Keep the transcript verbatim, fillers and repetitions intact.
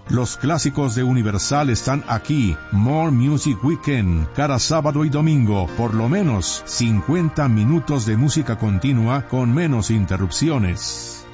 Los clásicos de Universal están aquí. More Music Weekend, cada sábado y domingo, por lo menos cincuenta minutos de música continua con menos interrupciones.